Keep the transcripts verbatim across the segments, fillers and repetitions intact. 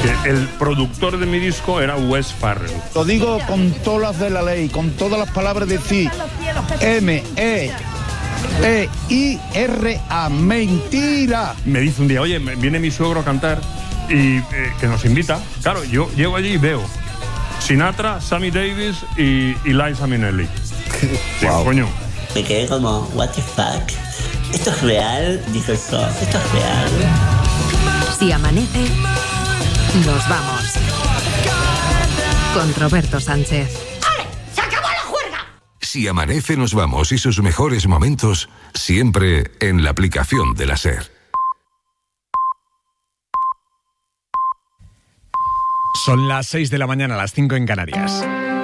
que el productor de mi disco era Wes Farrell. Lo digo con todas las de la ley, con todas las palabras de sí. M, E, T, I, R, A. Mentira. Me dice un día, oye, viene mi suegro a cantar y eh, que nos invita. Claro, yo llego allí y veo Sinatra, Sammy Davis y, y Liza Minnelli. Digo, wow. Coño. Me quedé como, what the fuck. ¿Esto es real? Dijo eso. ¿Esto es real? Si amanece, nos vamos. Con Roberto Sánchez. ¡Ale! ¡Se acabó la juerga! Si amanece, nos vamos y sus mejores momentos siempre en la aplicación de la SER. Son las seis de la mañana, las cinco en Canarias.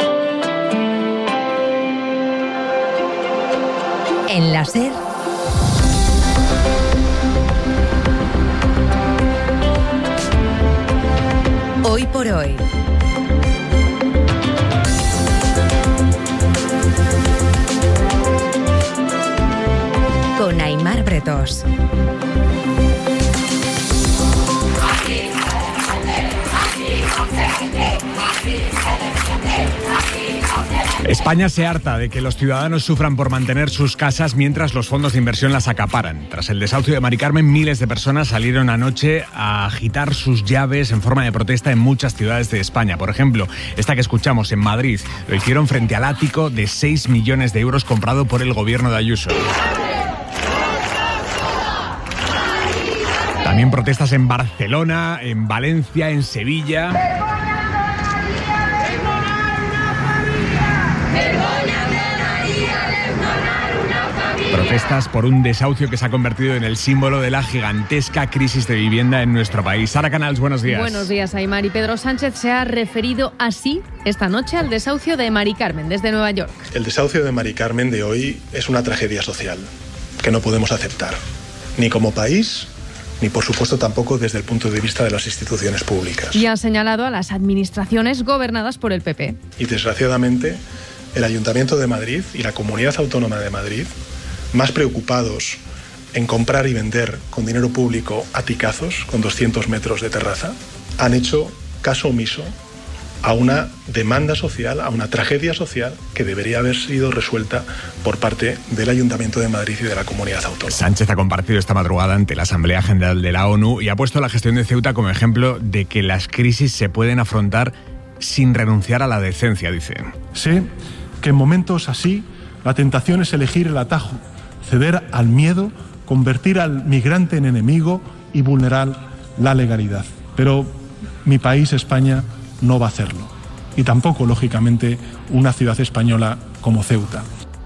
En la SER. Hoy por hoy. Con Aimar Bretos. España se harta de que los ciudadanos sufran por mantener sus casas mientras los fondos de inversión las acaparan. Tras el desahucio de Mari Carmen, miles de personas salieron anoche a agitar sus llaves en forma de protesta en muchas ciudades de España. Por ejemplo, esta que escuchamos en Madrid, lo hicieron frente al ático de seis millones de euros comprado por el gobierno de Ayuso. También protestas en Barcelona, en Valencia, en Sevilla. Protestas por un desahucio que se ha convertido en el símbolo de la gigantesca crisis de vivienda en nuestro país. Sara Canals, buenos días. Buenos días, Aimar. Y Pedro Sánchez se ha referido así esta noche al desahucio de Mari Carmen desde Nueva York. El desahucio de Mari Carmen de hoy es una tragedia social que no podemos aceptar, ni como país, ni por supuesto tampoco desde el punto de vista de las instituciones públicas. Y ha señalado a las administraciones gobernadas por el P P. Y desgraciadamente, el Ayuntamiento de Madrid y la Comunidad Autónoma de Madrid, más preocupados en comprar y vender con dinero público aticazos con doscientos metros de terraza, han hecho caso omiso a una demanda social, a una tragedia social que debería haber sido resuelta por parte del Ayuntamiento de Madrid y de la Comunidad Autónoma. Sánchez ha comparecido esta madrugada ante la Asamblea General de la ONU y ha puesto la gestión de Ceuta como ejemplo de que las crisis se pueden afrontar sin renunciar a la decencia, dice. Sé que en momentos así la tentación es elegir el atajo, ceder al miedo, convertir al migrante en enemigo y vulnerar la legalidad. Pero mi país, España, no va a hacerlo. Y tampoco, lógicamente, una ciudad española como Ceuta.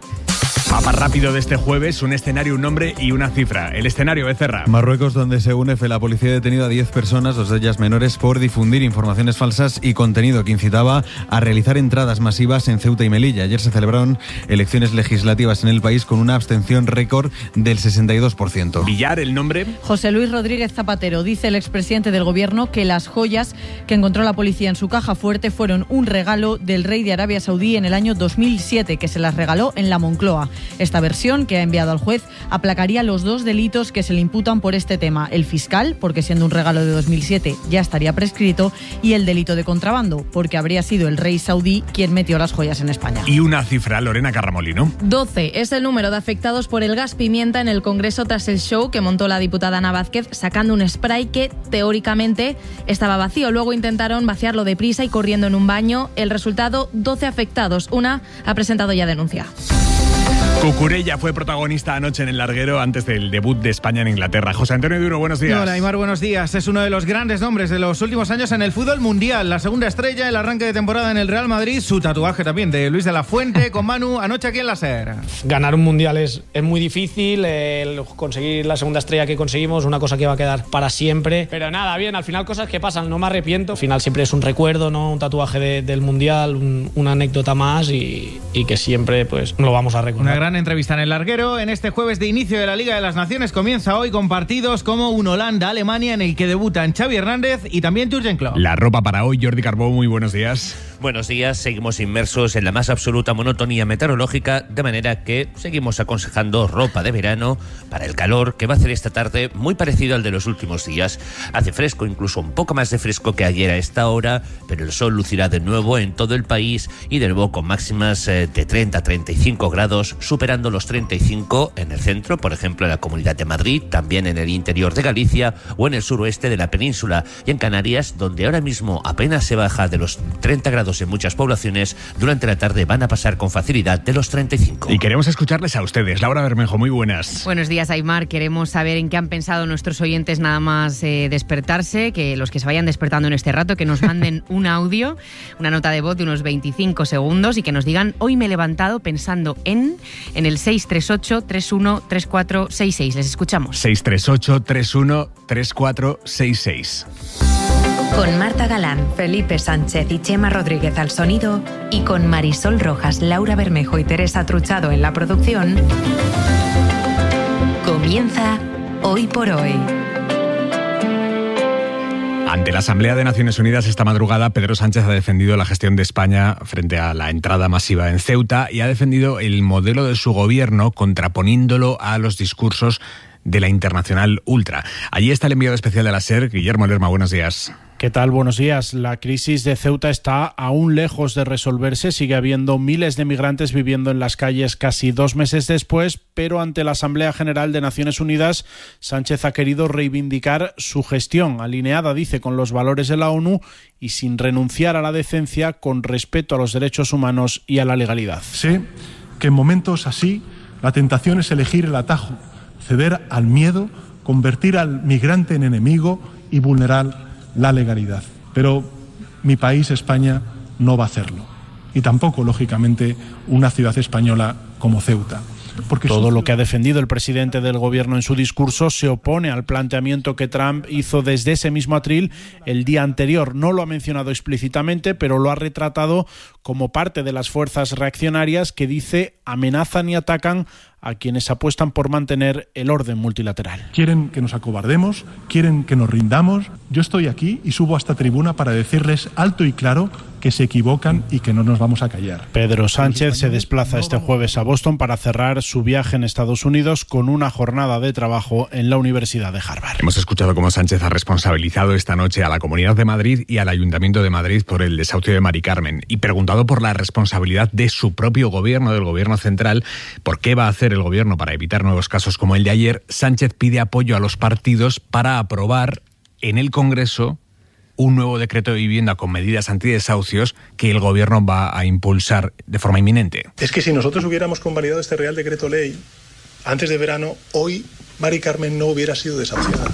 Mapa rápido de este jueves, un escenario, un nombre y una cifra. El escenario, Becerra. Marruecos, donde según EFE la policía ha detenido a diez personas, dos de ellas menores, por difundir informaciones falsas y contenido que incitaba a realizar entradas masivas en Ceuta y Melilla. Ayer se celebraron elecciones legislativas en el país con una abstención récord del sesenta y dos por ciento. Villar, el nombre. José Luis Rodríguez Zapatero. Dice el expresidente del gobierno que las joyas que encontró la policía en su caja fuerte fueron un regalo del rey de Arabia Saudí en el año dos mil siete, que se las regaló en la Moncloa. Esta versión, que ha enviado al juez, aplacaría los dos delitos que se le imputan por este tema. El fiscal, porque siendo un regalo de dos mil siete ya estaría prescrito, y el delito de contrabando, porque habría sido el rey saudí quien metió las joyas en España. Y una cifra, Lorena Carramolino. doce es el número de afectados por el gas pimienta en el Congreso tras el show que montó la diputada Ana Vázquez sacando un spray que, teóricamente, estaba vacío. Luego intentaron vaciarlo deprisa y corriendo en un baño. El resultado, doce afectados. Una ha presentado ya denuncia. Cucurella fue protagonista anoche en el larguero antes del debut de España en Inglaterra. José Antonio Duro, buenos días. Hola, Aimar, buenos días. Es uno de los grandes nombres de los últimos años en el fútbol mundial. La segunda estrella, el arranque de temporada en el Real Madrid, su tatuaje también de Luis de la Fuente con Manu anoche aquí en la SER. Ganar un mundial es, es muy difícil, el conseguir la segunda estrella que conseguimos, una cosa que va a quedar para siempre. Pero nada, bien, al final cosas que pasan, no me arrepiento. Al final siempre es un recuerdo, ¿no? Un tatuaje de, del mundial, un, una anécdota más y, y que siempre pues lo vamos a recordar. Una gran entrevista en el larguero. En este jueves de inicio de la Liga de las Naciones comienza hoy con partidos como un Holanda-Alemania en el que debutan Xavi Hernández y también Jürgen Klopp. La ropa para hoy, Jordi Carbó, muy buenos días. Buenos días, seguimos inmersos en la más absoluta monotonía meteorológica, de manera que seguimos aconsejando ropa de verano para el calor que va a hacer esta tarde, muy parecido al de los últimos días. Hace fresco, incluso un poco más de fresco que ayer a esta hora, pero el sol lucirá de nuevo en todo el país y de nuevo con máximas de treinta a treinta y cinco grados, superando los treinta y cinco en el centro, por ejemplo en la Comunidad de Madrid, también en el interior de Galicia o en el suroeste de la península, y en Canarias, donde ahora mismo apenas se baja de los treinta grados en muchas poblaciones, durante la tarde van a pasar con facilidad de los treinta y cinco. Y queremos escucharles a ustedes. Laura Bermejo, muy buenas. Buenos días, Aymar. Queremos saber en qué han pensado nuestros oyentes nada más eh, despertarse, que los que se vayan despertando en este rato, que nos manden un audio, una nota de voz de unos veinticinco segundos y que nos digan: hoy me he levantado pensando en, en el seis tres ocho, tres uno, tres cuatro seis seis. Les escuchamos. seis tres ocho, tres uno, tres cuatro seis seis. Con Marta Galán, Felipe Sánchez y Chema Rodríguez al sonido y con Marisol Rojas, Laura Bermejo y Teresa Truchado en la producción, comienza Hoy por Hoy. Ante la Asamblea de Naciones Unidas esta madrugada, Pedro Sánchez ha defendido la gestión de España frente a la entrada masiva en Ceuta y ha defendido el modelo de su gobierno contraponiéndolo a los discursos de la Internacional Ultra. Allí está el enviado especial de la SER, Guillermo Lerma. Buenos días. ¿Qué tal? Buenos días. La crisis de Ceuta está aún lejos de resolverse. Sigue habiendo miles de migrantes viviendo en las calles casi dos meses después, pero ante la Asamblea General de Naciones Unidas, Sánchez ha querido reivindicar su gestión, alineada, dice, con los valores de la ONU y sin renunciar a la decencia, con respeto a los derechos humanos y a la legalidad. Sé que en momentos así la tentación es elegir el atajo, ceder al miedo, convertir al migrante en enemigo y vulnerar la legalidad. Pero mi país, España, no va a hacerlo. Y tampoco, lógicamente, una ciudad española como Ceuta. Porque todo lo que ha defendido el presidente del gobierno en su discurso se opone al planteamiento que Trump hizo desde ese mismo atril el día anterior. No lo ha mencionado explícitamente, pero lo ha retratado como parte de las fuerzas reaccionarias que, dice, amenazan y atacan a quienes apuestan por mantener el orden multilateral. Quieren que nos acobardemos, quieren que nos rindamos. Yo estoy aquí y subo a esta tribuna para decirles alto y claro que se equivocan y que no nos vamos a callar. Pedro Sánchez se desplaza este jueves a Boston para cerrar su viaje en Estados Unidos con una jornada de trabajo en la Universidad de Harvard. Hemos escuchado cómo Sánchez ha responsabilizado esta noche a la Comunidad de Madrid y al Ayuntamiento de Madrid por el desahucio de Mari Carmen y preguntado por la responsabilidad de su propio gobierno, del gobierno central, por qué va a hacer el gobierno para evitar nuevos casos como el de ayer. Sánchez pide apoyo a los partidos para aprobar en el Congreso un nuevo decreto de vivienda con medidas antidesahucios que el gobierno va a impulsar de forma inminente. Es que si nosotros hubiéramos convalidado este Real Decreto Ley antes de verano, hoy Mari Carmen no hubiera sido desahuciada.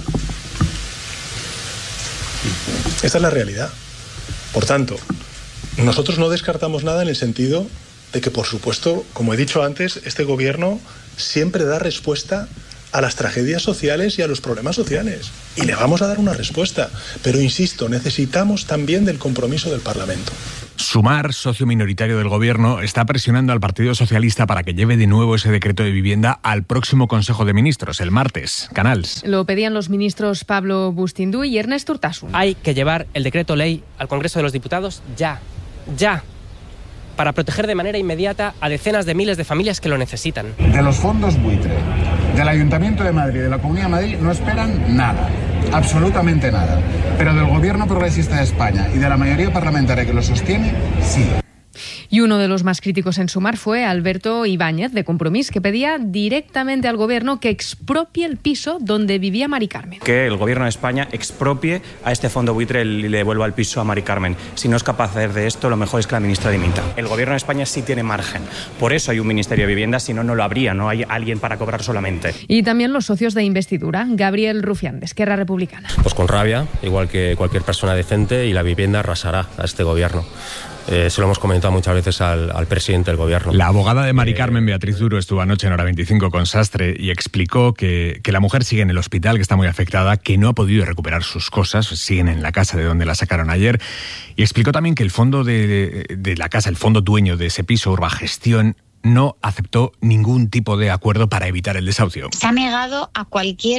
Esta es la realidad. Por tanto, nosotros no descartamos nada en el sentido de que, por supuesto, como he dicho antes, este gobierno siempre da respuesta a las tragedias sociales y a los problemas sociales. Y le vamos a dar una respuesta. Pero, insisto, necesitamos también del compromiso del Parlamento. Sumar, socio minoritario del gobierno, está presionando al Partido Socialista para que lleve de nuevo ese decreto de vivienda al próximo Consejo de Ministros, el martes. Canals. Lo pedían los ministros Pablo Bustinduy y Ernest Urtasun. Hay que llevar el decreto ley al Congreso de los Diputados ya, ya, para proteger de manera inmediata a decenas de miles de familias que lo necesitan. De los fondos buitre, del Ayuntamiento de Madrid, de la Comunidad de Madrid, no esperan nada, absolutamente nada. Pero del Gobierno Progresista de España y de la mayoría parlamentaria que lo sostiene, sí. Y uno de los más críticos en Sumar fue Alberto Ibáñez, de Compromís, que pedía directamente al gobierno que expropie el piso donde vivía Mari Carmen. Que el gobierno de España expropie a este fondo buitre y le devuelva el piso a Mari Carmen. Si no es capaz de hacer de esto, lo mejor es que la ministra dimita. El gobierno de España sí tiene margen. Por eso hay un Ministerio de Vivienda, si no, no lo habría. No hay alguien para cobrar solamente. Y también los socios de investidura, Gabriel Rufián, de Esquerra Republicana. Pues con rabia, igual que cualquier persona decente, y la vivienda arrasará a este gobierno. Eh, se lo hemos comentado muchas veces al, al presidente del gobierno. La abogada de Mari Carmen, Beatriz Duro, estuvo anoche en Hora veinticinco con Sastre y explicó que, que la mujer sigue en el hospital, que está muy afectada, que no ha podido recuperar sus cosas, siguen en la casa de donde la sacaron ayer, y explicó también que el fondo de, de, de la casa, el fondo dueño de ese piso, Urbagestión, no aceptó ningún tipo de acuerdo para evitar el desahucio. Se ha negado a cualquier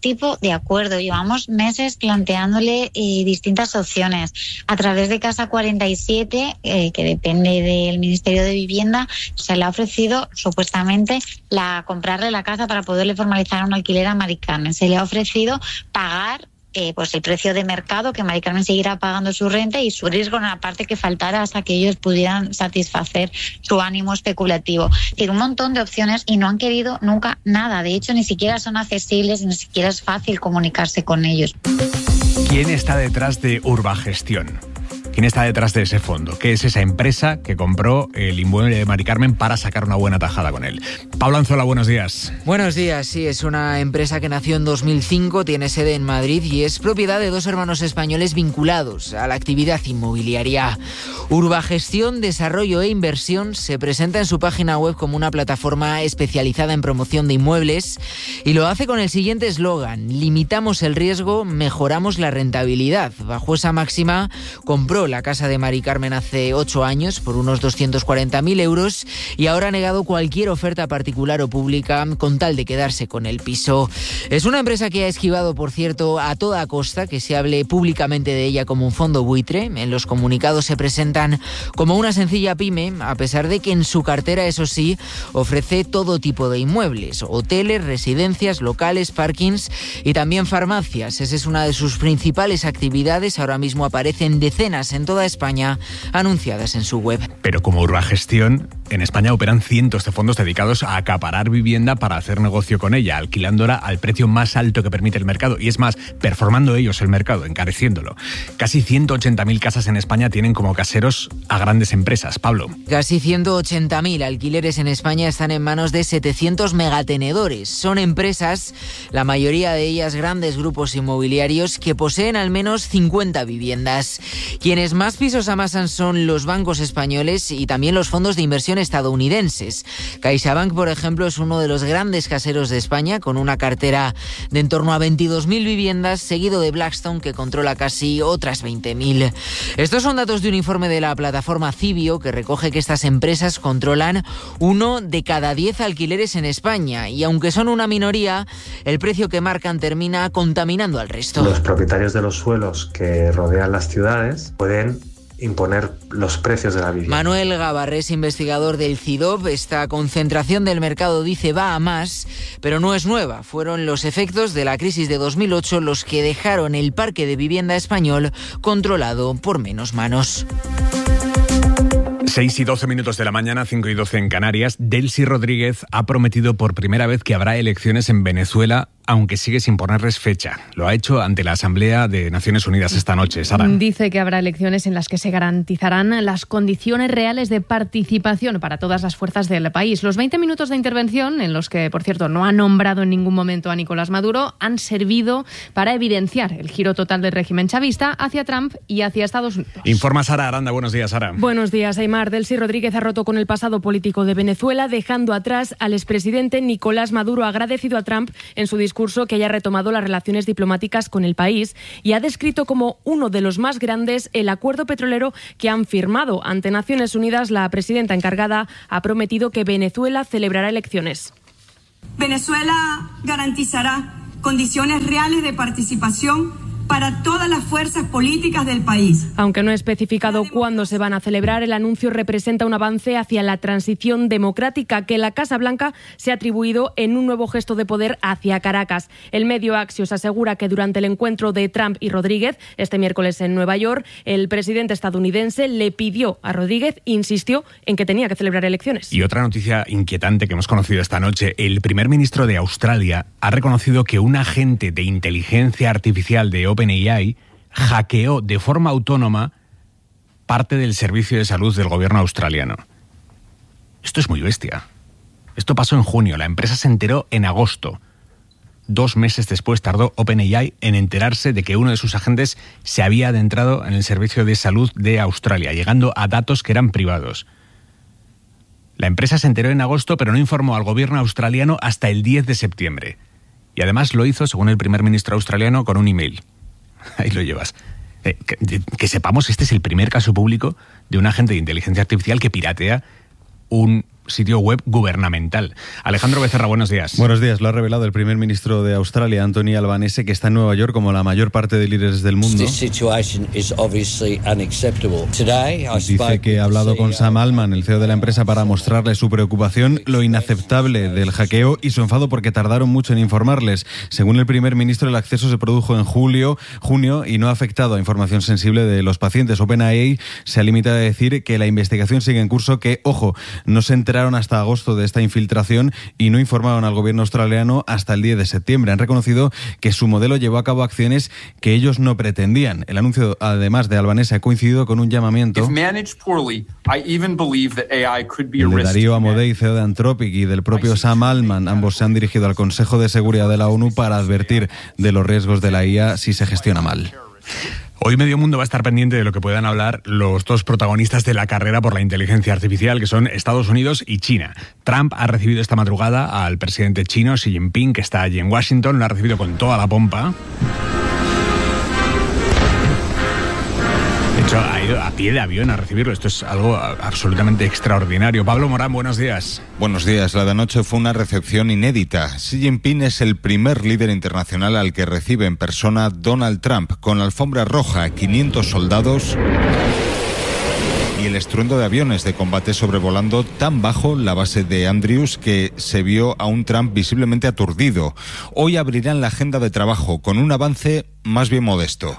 tipo de acuerdo. Llevamos meses planteándole eh, distintas opciones. A través de Casa cuarenta y siete, eh, que depende del Ministerio de Vivienda, se le ha ofrecido supuestamente la comprarle la casa para poderle formalizar un alquiler a Mari Carmen. Se le ha ofrecido pagar Eh, pues el precio de mercado, que Mari Carmen seguirá pagando su renta, y su riesgo en la parte que faltara hasta que ellos pudieran satisfacer su ánimo especulativo. Tiene un montón de opciones y no han querido nunca nada. De hecho, ni siquiera son accesibles, ni siquiera es fácil comunicarse con ellos. ¿Quién está detrás de Urbagestión? ¿Quién está detrás de ese fondo? ¿Qué es esa empresa que compró el inmueble de Mari Carmen para sacar una buena tajada con él? Pablo Anzola, buenos días. Buenos días, sí, es una empresa que nació en dos mil cinco, tiene sede en Madrid y es propiedad de dos hermanos españoles vinculados a la actividad inmobiliaria. Urbagestión, Desarrollo e Inversión se presenta en su página web como una plataforma especializada en promoción de inmuebles y lo hace con el siguiente eslogan: limitamos el riesgo, mejoramos la rentabilidad. Bajo esa máxima, compró la casa de Mari Carmen hace ocho años por unos doscientos cuarenta mil euros y ahora ha negado cualquier oferta particular o pública con tal de quedarse con el piso. Es una empresa que ha esquivado, por cierto, a toda costa que se hable públicamente de ella como un fondo buitre. En los comunicados se presentan como una sencilla pyme, a pesar de que en su cartera, eso sí, ofrece todo tipo de inmuebles: hoteles, residencias, locales, parkings y también farmacias. Esa es una de sus principales actividades. Ahora mismo aparecen decenas en toda España anunciadas en su web. Pero como Urbagestión, en España operan cientos de fondos dedicados a acaparar vivienda para hacer negocio con ella, alquilándola al precio más alto que permite el mercado y, es más, performando ellos el mercado, encareciéndolo. Casi ciento ochenta mil casas en España tienen como caseros a grandes empresas. Pablo. Casi ciento ochenta mil alquileres en España están en manos de setecientos megatenedores. Son empresas, la mayoría de ellas grandes grupos inmobiliarios, que poseen al menos cincuenta viviendas. Quienes más pisos amasan son los bancos españoles y también los fondos de inversión estadounidenses. CaixaBank, por ejemplo, es uno de los grandes caseros de España, con una cartera de en torno a veintidós mil viviendas, seguido de Blackstone, que controla casi otras veinte mil. Estos son datos de un informe de la plataforma Cibio, que recoge que estas empresas controlan uno de cada diez alquileres en España, y aunque son una minoría, el precio que marcan termina contaminando al resto. Los propietarios de los suelos que rodean las ciudades pueden imponer los precios de la vivienda. Manuel Gabarrés, investigador del CIDOB, esta concentración del mercado, dice, va a más, pero no es nueva. Fueron los efectos de la crisis de dos mil ocho los que dejaron el parque de vivienda español controlado por menos manos. seis y doce minutos de la mañana, cinco y doce en Canarias. Delcy Rodríguez ha prometido por primera vez que habrá elecciones en Venezuela, aunque sigue sin ponerles fecha. Lo ha hecho ante la Asamblea de Naciones Unidas esta noche. Sara. Dice que habrá elecciones en las que se garantizarán las condiciones reales de participación para todas las fuerzas del país. Los veinte minutos de intervención, en los que, por cierto, no ha nombrado en ningún momento a Nicolás Maduro, han servido para evidenciar el giro total del régimen chavista hacia Trump y hacia Estados Unidos. Informa Sara Aranda. Buenos días, Sara. Buenos días, Aymar. Delcy Rodríguez ha roto con el pasado político de Venezuela, dejando atrás al expresidente Nicolás Maduro, agradecido a Trump en su discurso que haya retomado las relaciones diplomáticas con el país, y ha descrito como uno de los más grandes el acuerdo petrolero que han firmado. Ante Naciones Unidas, la presidenta encargada ha prometido que Venezuela celebrará elecciones. Venezuela garantizará condiciones reales de participación para todas las fuerzas políticas del país. Aunque no ha especificado cuándo se van a celebrar, el anuncio representa un avance hacia la transición democrática que la Casa Blanca se ha atribuido en un nuevo gesto de poder hacia Caracas. El medio Axios asegura que durante el encuentro de Trump y Rodríguez, este miércoles en Nueva York, el presidente estadounidense le pidió a Rodríguez, insistió en que tenía que celebrar elecciones. Y otra noticia inquietante que hemos conocido esta noche: el primer ministro de Australia ha reconocido que un agente de inteligencia artificial de OpenAI hackeó de forma autónoma parte del servicio de salud del gobierno australiano. Esto es muy bestia. Esto pasó en junio, la empresa se enteró en agosto. Dos meses después tardó OpenAI en enterarse de que uno de sus agentes se había adentrado en el servicio de salud de Australia, llegando a datos que eran privados. La empresa se enteró en agosto, pero no informó al gobierno australiano hasta el diez de septiembre. Y además lo hizo, según el primer ministro australiano, con un email. Ahí lo llevas. Eh, que, que sepamos, este es el primer caso público de un agente de inteligencia artificial que piratea un sitio web gubernamental. Alejandro Becerra, buenos días. Buenos días. Lo ha revelado el primer ministro de Australia, Anthony Albanese, que está en Nueva York como la mayor parte de líderes del mundo. Dice que ha hablado con Sam Altman, el C E O de la empresa, para mostrarle su preocupación, lo inaceptable del hackeo y su enfado porque tardaron mucho en informarles. Según el primer ministro, el acceso se produjo en julio, junio y no ha afectado a información sensible de los pacientes. OpenAI se ha limitado a decir que la investigación sigue en curso, que, ojo, no se enteraron hasta agosto de esta infiltración y no informaron al gobierno australiano hasta el diez de septiembre. Han reconocido que su modelo llevó a cabo acciones que ellos no pretendían. El anuncio, además de Albanese, ha coincidido con un llamamiento de Darío Amodei, C E O de Anthropic, y del propio Sam Altman. Ambos se han dirigido al Consejo de Seguridad de la ONU para advertir de los riesgos de la I A si se gestiona mal. Hoy medio mundo va a estar pendiente de lo que puedan hablar los dos protagonistas de la carrera por la inteligencia artificial, que son Estados Unidos y China. Trump ha recibido esta madrugada al presidente chino Xi Jinping, que está allí en Washington. Lo ha recibido con toda la pompa. De hecho, ha ido a pie de avión a recibirlo. Esto es algo absolutamente extraordinario. Pablo Morán, buenos días. Buenos días. La de anoche fue una recepción inédita. Xi Jinping es el primer líder internacional al que recibe en persona Donald Trump, con la alfombra roja, quinientos soldados y el estruendo de aviones de combate sobrevolando tan bajo la base de Andrews que se vio a un Trump visiblemente aturdido. Hoy abrirán la agenda de trabajo con un avance más bien modesto.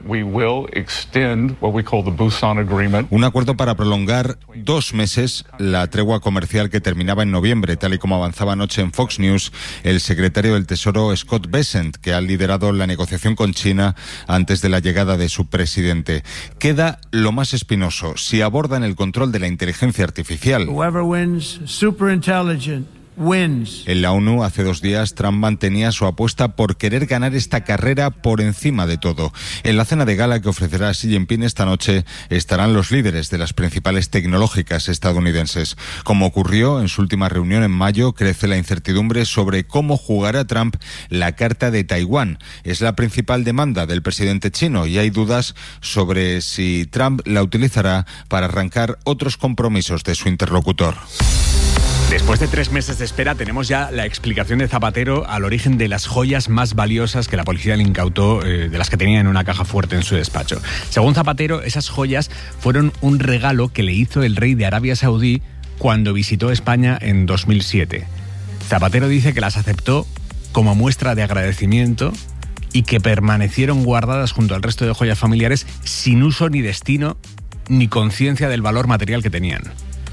Un acuerdo para prolongar dos meses la tregua comercial que terminaba en noviembre, tal y como avanzaba anoche en Fox News el secretario del Tesoro Scott Bessent, que ha liderado la negociación con China antes de la llegada de su presidente. Queda lo más espinoso: si abordan el control de la inteligencia artificial. Whoever wins, super intelligent. Wins. En la ONU hace dos días Trump mantenía su apuesta por querer ganar esta carrera por encima de todo. En la cena de gala que ofrecerá Xi Jinping esta noche estarán los líderes de las principales tecnológicas estadounidenses. Como ocurrió en su última reunión en mayo, crece la incertidumbre sobre cómo jugará Trump la carta de Taiwán. Es la principal demanda del presidente chino y hay dudas sobre si Trump la utilizará para arrancar otros compromisos de su interlocutor. Después de tres meses de espera tenemos ya la explicación de Zapatero al origen de las joyas más valiosas que la policía le incautó, eh, de las que tenía en una caja fuerte en su despacho. Según Zapatero, esas joyas fueron un regalo que le hizo el rey de Arabia Saudí cuando visitó España en dos mil siete. Zapatero dice que las aceptó como muestra de agradecimiento y que permanecieron guardadas junto al resto de joyas familiares sin uso ni destino ni conciencia del valor material que tenían.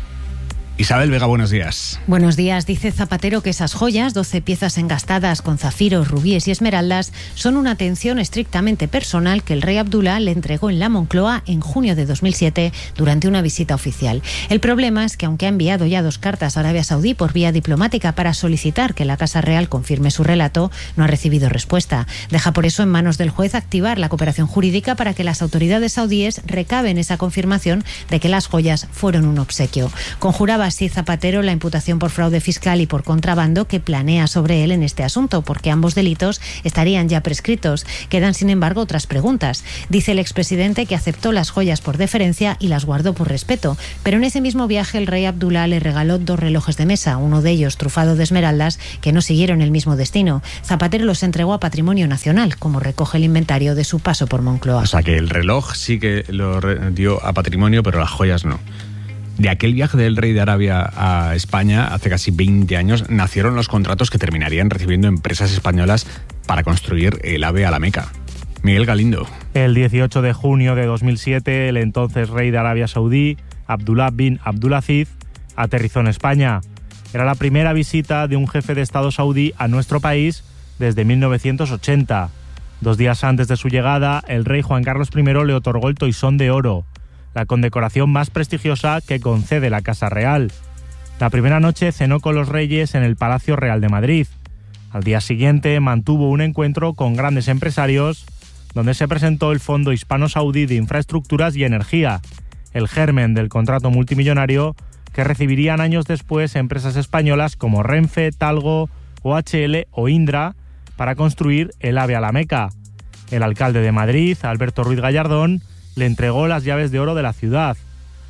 Isabel Vega, buenos días. Buenos días. Dice Zapatero que esas joyas, doce piezas engastadas con zafiros, rubíes y esmeraldas, son una atención estrictamente personal que el rey Abdullah le entregó en la Moncloa en junio de dos mil siete durante una visita oficial. El problema es que, aunque ha enviado ya dos cartas a Arabia Saudí por vía diplomática para solicitar que la Casa Real confirme su relato, no ha recibido respuesta. Deja por eso en manos del juez activar la cooperación jurídica para que las autoridades saudíes recaben esa confirmación de que las joyas fueron un obsequio. Conjuraba así Zapatero la imputación por fraude fiscal y por contrabando que planea sobre él en este asunto, porque ambos delitos estarían ya prescritos. Quedan, sin embargo, otras preguntas. Dice el expresidente que aceptó las joyas por deferencia y las guardó por respeto, pero en ese mismo viaje el rey Abdullah le regaló dos relojes de mesa, uno de ellos trufado de esmeraldas, que no siguieron el mismo destino. Zapatero los entregó a Patrimonio Nacional, como recoge el inventario de su paso por Moncloa. O sea que el reloj sí que lo dio a Patrimonio, pero las joyas no. De aquel viaje del rey de Arabia a España hace casi veinte años nacieron los contratos que terminarían recibiendo empresas españolas para construir el AVE a la Meca. Miguel Galindo. El dieciocho de junio de dos mil siete, el entonces rey de Arabia Saudí, Abdullah bin Abdulaziz, aterrizó en España. Era la primera visita de un jefe de Estado saudí a nuestro país desde mil novecientos ochenta. Dos días antes de su llegada, el rey Juan Carlos primero le otorgó el Toisón de Oro, la condecoración más prestigiosa que concede la Casa Real. La primera noche cenó con los reyes en el Palacio Real de Madrid. Al día siguiente mantuvo un encuentro con grandes empresarios, donde se presentó el Fondo Hispano-Saudí de Infraestructuras y Energía, el germen del contrato multimillonario que recibirían años después empresas españolas como Renfe, Talgo, O H L o Indra para construir el AVE a la Meca. El alcalde de Madrid, Alberto Ruiz Gallardón, le entregó las llaves de oro de la ciudad.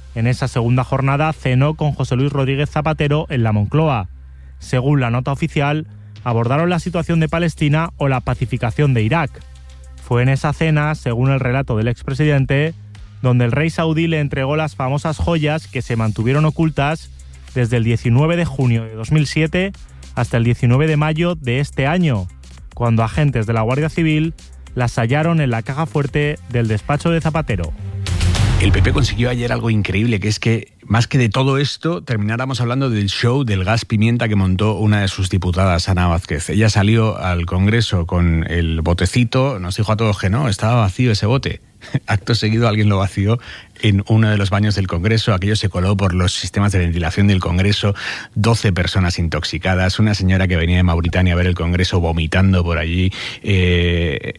En esa segunda jornada cenó con José Luis Rodríguez Zapatero en la Moncloa. Según la nota oficial, abordaron la situación de Palestina o la pacificación de Irak. Fue en esa cena, según el relato del expresidente, donde el rey saudí le entregó las famosas joyas que se mantuvieron ocultas desde el diecinueve de junio de dos mil siete hasta el diecinueve de mayo de este año, cuando agentes de la Guardia Civil las hallaron en la caja fuerte del despacho de Zapatero. El P P consiguió ayer algo increíble, que es que, más que de todo esto, termináramos hablando del show del gas pimienta que montó una de sus diputadas, Ana Vázquez. Ella salió al Congreso con el botecito, nos dijo a todos que no, estaba vacío ese bote. Acto seguido alguien lo vació en uno de los baños del Congreso, aquello se coló por los sistemas de ventilación del Congreso, doce personas intoxicadas, una señora que venía de Mauritania a ver el Congreso vomitando por allí... Eh...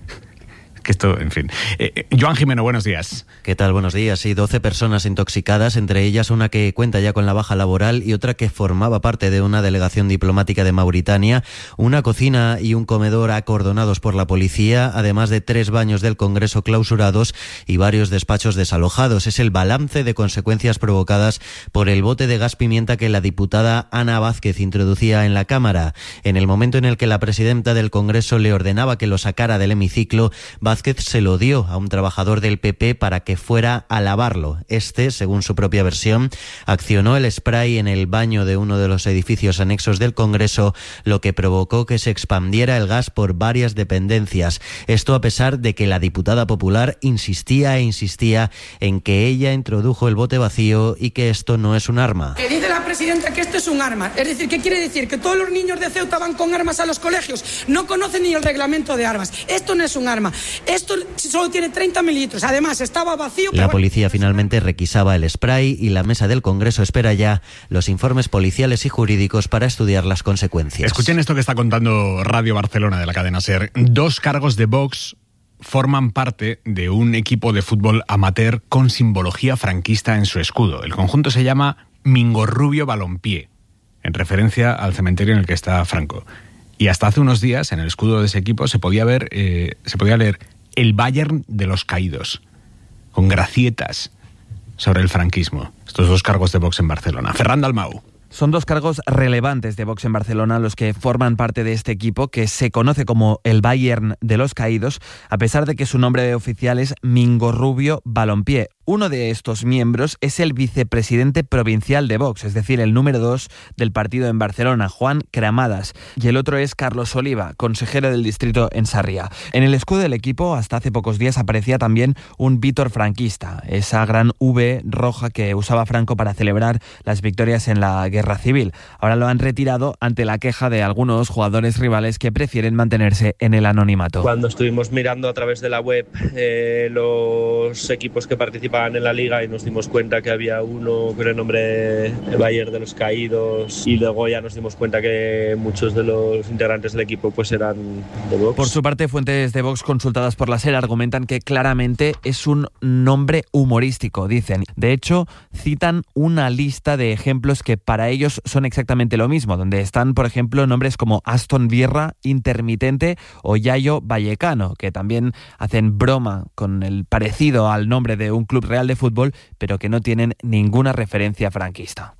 que esto, en fin. Eh, Joan Jimeno, buenos días. ¿Qué tal? Buenos días. Sí, doce personas intoxicadas, entre ellas una que cuenta ya con la baja laboral y otra que formaba parte de una delegación diplomática de Mauritania, una cocina y un comedor acordonados por la policía, además de tres baños del Congreso clausurados y varios despachos desalojados. Es el balance de consecuencias provocadas por el bote de gas pimienta que la diputada Ana Vázquez introducía en la Cámara. En el momento en el que la presidenta del Congreso le ordenaba que lo sacara del hemiciclo, Vázquez se lo dio a un trabajador del P P para que fuera a lavarlo. Este, según su propia versión, accionó el spray en el baño de uno de los edificios anexos del Congreso, lo que provocó que se expandiera el gas por varias dependencias. Esto a pesar de que la diputada popular insistía e insistía en que ella introdujo el bote vacío y que esto no es un arma. Que dice la presidenta que esto es un arma. Es decir, ¿qué quiere decir? Que todos los niños de Ceuta van con armas a los colegios. No conocen ni el reglamento de armas. Esto no es un arma. Esto solo tiene treinta mililitros. Además, estaba vacío. La policía finalmente requisaba el spray y la mesa del Congreso espera ya los informes policiales y jurídicos para estudiar las consecuencias. Escuchen esto que está contando Radio Barcelona de la cadena SER. Dos cargos de Vox forman parte de un equipo de fútbol amateur con simbología franquista en su escudo. El conjunto se llama Mingorrubio Balompié, en referencia al cementerio en el que está Franco. Y hasta hace unos días, en el escudo de ese equipo, se podía ver, eh, se podía leer el Bayern de los caídos, con gracietas sobre el franquismo. Estos dos cargos de Vox en Barcelona. Ferran Dalmau. Son dos cargos relevantes de Vox en Barcelona los que forman parte de este equipo que se conoce como el Bayern de los caídos, a pesar de que su nombre oficial es Mingorrubio Balompié. Uno de estos miembros es el vicepresidente provincial de Vox, es decir, el número dos del partido en Barcelona, Juan Cramadas, y el otro es Carlos Oliva, consejero del distrito en Sarriá. En el escudo del equipo, hasta hace pocos días, aparecía también un Vítor franquista, esa gran V roja que usaba Franco para celebrar las victorias en la Guerra Civil. Ahora lo han retirado ante la queja de algunos jugadores rivales que prefieren mantenerse en el anonimato. Cuando estuvimos mirando a través de la web eh, los equipos que participan en la liga y nos dimos cuenta que había uno con el nombre Bayern de los caídos y luego ya nos dimos cuenta que muchos de los integrantes del equipo pues eran de Vox. Por su parte, fuentes de Vox consultadas por la SER argumentan que claramente es un nombre humorístico, dicen. De hecho, citan una lista de ejemplos que para ellos son exactamente lo mismo, donde están, por ejemplo, nombres como Aston Vierra, Intermitente o Yayo Vallecano, que también hacen broma con el parecido al nombre de un club real de fútbol, pero que no tienen ninguna referencia franquista.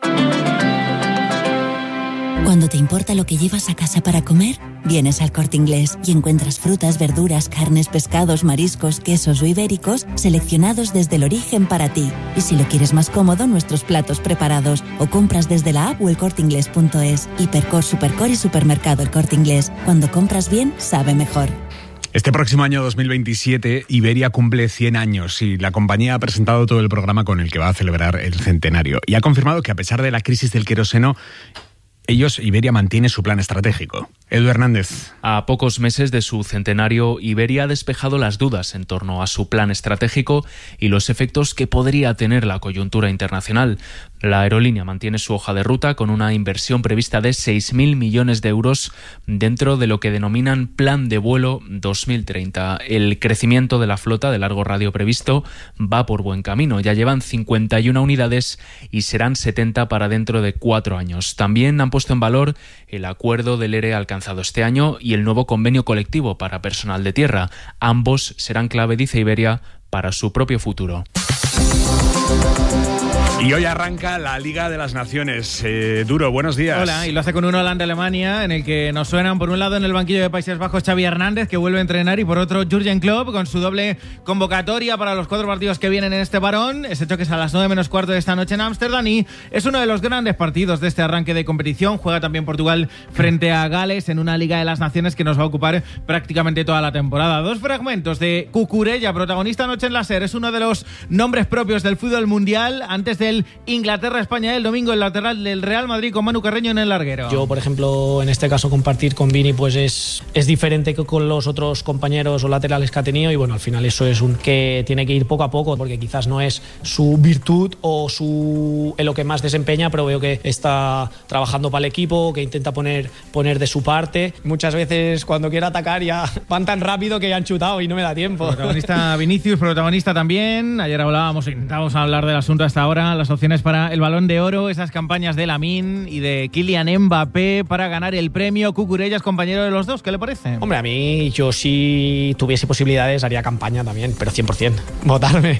Cuando te importa lo que llevas a casa para comer, vienes al Corte Inglés y encuentras frutas, verduras, carnes, pescados, mariscos, quesos o ibéricos seleccionados desde el origen para ti. Y si lo quieres más cómodo, nuestros platos preparados o compras desde la app o el corte inglés punto es. Hipercor, Supercor y Supermercado El Corte Inglés. Cuando compras bien, sabe mejor. Este próximo año dos mil veintisiete, Iberia cumple cien años y la compañía ha presentado todo el programa con el que va a celebrar el centenario. Y ha confirmado que a pesar de la crisis del queroseno, ellos, Iberia, mantiene su plan estratégico. Edu Hernández. A pocos meses de su centenario, Iberia ha despejado las dudas en torno a su plan estratégico y los efectos que podría tener la coyuntura internacional. La aerolínea mantiene su hoja de ruta con una inversión prevista de seis mil millones de euros dentro de lo que denominan Plan de Vuelo dos mil treinta. El crecimiento de la flota de largo radio previsto va por buen camino. Ya llevan cincuenta y una unidades y serán setenta para dentro de cuatro años. También han puesto en valor el acuerdo del ERE alcanzado este año y el nuevo convenio colectivo para personal de tierra. Ambos serán clave, dice Iberia, para su propio futuro. Y hoy arranca la Liga de las Naciones. Eh, Duro, buenos días. Hola, y lo hace con un Holanda-Alemania, en el que nos suenan por un lado en el banquillo de Países Bajos Xavi Hernández, que vuelve a entrenar, y por otro Jürgen Klopp, con su doble convocatoria para los cuatro partidos que vienen en este parón. Ese choque es a las nueve menos cuarto de esta noche en Ámsterdam, y es uno de los grandes partidos de este arranque de competición. Juega también Portugal frente a Gales en una Liga de las Naciones que nos va a ocupar prácticamente toda la temporada. Dos fragmentos de Cucurella, protagonista anoche en la SER. Es uno de los nombres propios del fútbol mundial. Antes de Inglaterra-España el domingo, el lateral del Real Madrid con Manu Carreño en el larguero. Yo, por ejemplo, en este caso compartir con Vini pues es, es diferente que con los otros compañeros o laterales que ha tenido, y bueno, al final eso es un que tiene que ir poco a poco, porque quizás no es su virtud o su en lo que más desempeña, pero veo que está trabajando para el equipo, que intenta poner, poner de su parte. Muchas veces cuando quiere atacar ya van tan rápido que ya han chutado y no me da tiempo. Protagonista Vinicius, protagonista también. Ayer hablábamos, intentábamos hablar del asunto hasta ahora, las opciones para el Balón de Oro, esas campañas de Lamine y de Kylian Mbappé para ganar el premio. Cucurella es compañero de los dos, ¿qué le parece? Hombre, a mí, yo si tuviese posibilidades haría campaña también, pero cien por ciento, votarme.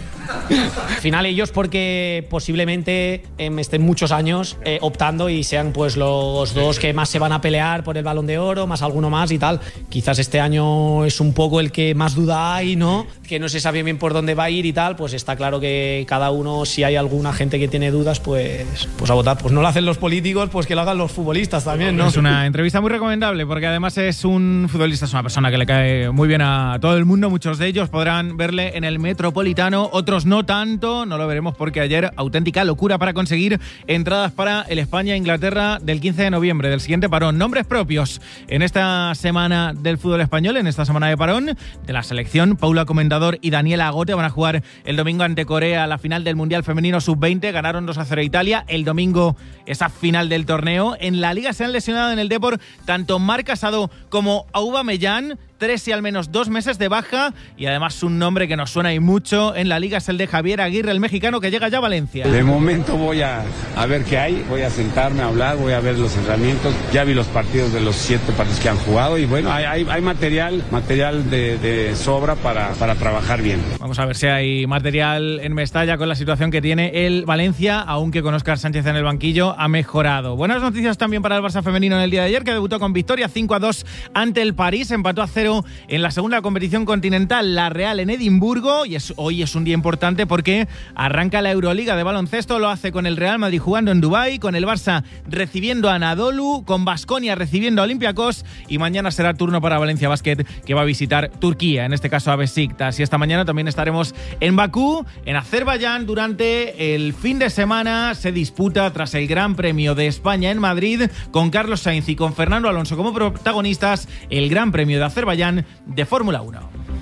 Al final ellos, porque posiblemente eh, estén muchos años eh, optando y sean pues los dos que más se van a pelear por el Balón de Oro, más alguno más y tal. Quizás este año es un poco el que más duda hay, ¿no? Que no se sabe bien por dónde va a ir y tal, pues está claro que cada uno, si hay alguna gente que tiene dudas, pues, pues a votar. Pues no lo hacen los políticos, pues que lo hagan los futbolistas también, ¿no? Es una entrevista muy recomendable, porque además es un futbolista, es una persona que le cae muy bien a todo el mundo. Muchos de ellos podrán verle en el Metropolitano, otros no tanto. No lo veremos porque ayer auténtica locura para conseguir entradas para el España-Inglaterra del quince de noviembre, del siguiente parón. Nombres propios en esta semana del fútbol español, en esta semana de parón de la selección. Paula Comendador y Daniela Agote van a jugar el domingo ante Corea la final del Mundial Femenino sub veinte. Ganaron dos a cero a Italia. El domingo esa final del torneo. En la Liga se han lesionado en el Depor tanto Marc Casado como Aubameyang. Tres y al menos dos meses de baja, y además un nombre que nos suena y mucho en la Liga es el de Javier Aguirre, el mexicano, que llega ya a Valencia. De momento voy a, a ver qué hay, voy a sentarme a hablar, voy a ver los entrenamientos, ya vi los partidos de los siete partidos que han jugado, y bueno, hay, hay, hay material material de, de sobra para, para trabajar bien. Vamos a ver si hay material en Mestalla con la situación que tiene el Valencia, aunque con Óscar Sánchez en el banquillo ha mejorado. Buenas noticias también para el Barça femenino en el día de ayer, que debutó con victoria cinco a dos ante el París, empató a cero en la segunda competición continental, la Real en Edimburgo, y es, hoy es un día importante porque arranca la Euroliga de baloncesto. Lo hace con el Real Madrid jugando en Dubái, con el Barça recibiendo a Anadolu, con Baskonia recibiendo a Olympiacos, y mañana será turno para Valencia Basket, que va a visitar Turquía, en este caso a Besiktas. Y esta mañana también estaremos en Bakú, en Azerbaiyán. Durante el fin de semana se disputa, tras el Gran Premio de España en Madrid, con Carlos Sainz y con Fernando Alonso como protagonistas, el Gran Premio de Azerbaiyán de Fórmula uno.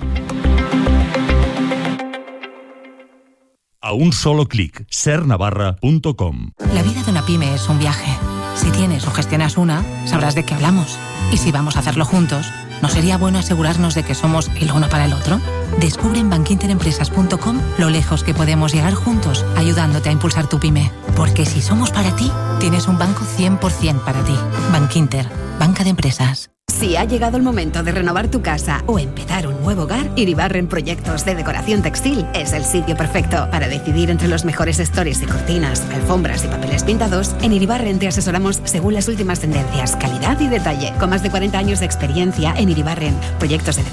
A un solo clic, ser navarra punto com. La vida de una pyme es un viaje. Si tienes o gestionas una, sabrás de qué hablamos. Y si vamos a hacerlo juntos, ¿no sería bueno asegurarnos de que somos el uno para el otro? Descubre en bankinterempresas punto com lo lejos que podemos llegar juntos, ayudándote a impulsar tu pyme. Porque si somos para ti, tienes un banco cien por ciento para ti. Bankinter, banca de empresas. Si ha llegado el momento de renovar tu casa o empezar un nuevo hogar, Iribarren Proyectos de Decoración Textil es el sitio perfecto. Para decidir entre los mejores stores y cortinas, alfombras y papeles pintados, en Iribarren te asesoramos según las últimas tendencias, calidad y detalle. Con más de cuarenta años de experiencia en Iribarren Proyectos de Decoración